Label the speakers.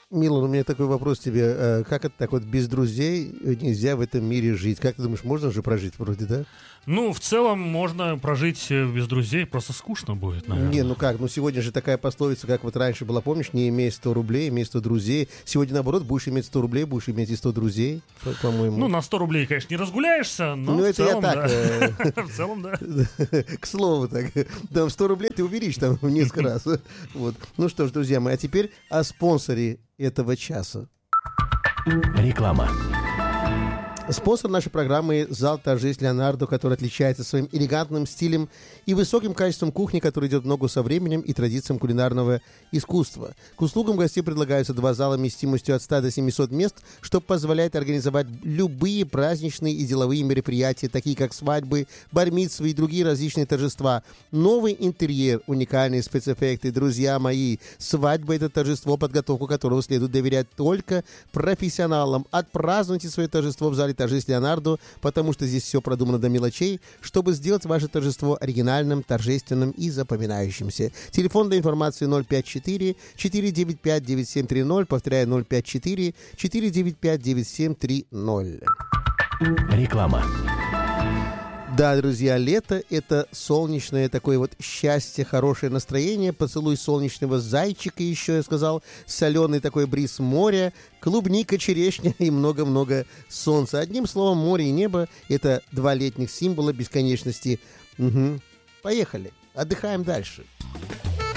Speaker 1: Милан, у меня такой вопрос тебе. Как это так вот без друзей нельзя в этом мире жить? Как ты думаешь, можно же прожить вроде, да?
Speaker 2: Ну, в целом, можно прожить без друзей, просто скучно будет, наверное.
Speaker 1: Не, ну как, ну сегодня же такая пословица, как вот раньше была, помнишь, не имей 100 рублей, имей 100 друзей. Сегодня, наоборот, будешь иметь 100 рублей, будешь иметь и 100 друзей, по-моему.
Speaker 2: Ну, на 100 рублей, конечно, не разгуляешься, но
Speaker 1: ну,
Speaker 2: в
Speaker 1: это
Speaker 2: целом,
Speaker 1: я так,
Speaker 2: да. В целом, да.
Speaker 1: К слову, так, там 100 рублей ты увеличишь там в несколько раз. Вот. Ну что ж, друзья мои, а теперь о спонсоре этого часа.
Speaker 3: Реклама.
Speaker 1: Спонсор нашей программы – зал «Торжесть Леонардо», который отличается своим элегантным стилем и высоким качеством кухни, который идет в ногу со временем и традициям кулинарного искусства. К услугам гостей предлагаются 2 зала вместимостью от 100 до 700 мест, что позволяет организовать любые праздничные и деловые мероприятия, такие как свадьбы, бар-мицвы и другие различные торжества. Новый интерьер, уникальные спецэффекты. Друзья мои, свадьба – это торжество, подготовку которого следует доверять только профессионалам. Отпразднуйте свое торжество в зале «Торжесть Леонардо», потому что здесь все продумано до мелочей, чтобы сделать ваше торжество оригинальным, торжественным и запоминающимся. Телефон для информации 054-495-9730, повторяю, 054-495-9730.
Speaker 3: Реклама.
Speaker 1: Да, друзья, лето – это солнечное такое вот счастье, хорошее настроение, поцелуй солнечного зайчика еще, я сказал, соленый такой бриз моря, клубника, черешня и много-много солнца. Одним словом, море и небо – это 2 летних символа бесконечности. Угу. Поехали, отдыхаем дальше.